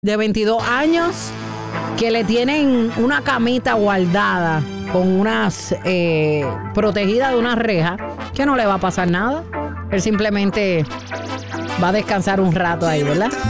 de 22 años que le tienen una camita guardada con unas protegida de una reja, que no le va a pasar nada. Él simplemente va a descansar un rato ahí, ¿verdad?